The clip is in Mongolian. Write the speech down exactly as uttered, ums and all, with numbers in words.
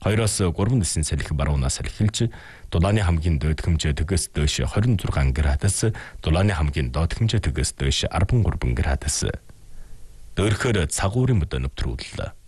хоёроос гурван дэсийн салхи баруунаас эхэлж дулааны хамгийн доод хэмжээ төгөөс дөөш хорин зургаан градус, дулааны хамгийн доод хэмжээ төгөөс дөөш арван гурван градус. Дөөрхөөр цагуурын мөдө нэвтрүүллээ.